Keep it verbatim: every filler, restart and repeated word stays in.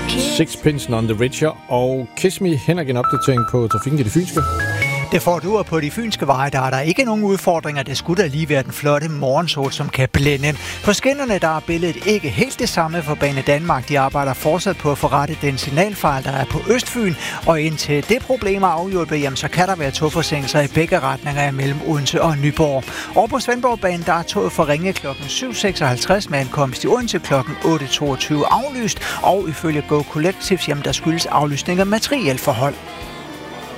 Sixpence None the Richer og Kiss Me. Henrik, en opdatering på trafikken i det fynske. Det får du, og på de fynske veje, der er der ikke nogen udfordringer. Det skulle da lige være den flotte morgensol, som kan blænde. På skinnerne, der er billedet ikke helt det samme for Bane Danmark. De arbejder fortsat på at forrette den signalfejl, der er på Østfyn. Og indtil det problem er afhjulpet, jamen, så kan der være togforsinkelser i begge retninger mellem Odense og Nyborg. Og på Svendborgbanen, der er toget forringet klokken syv seksoghalvtreds med ankomst i Odense klokken otte toogtyve aflyst. Og ifølge Go Collectives, jamen, der skyldes aflysning af materielforhold.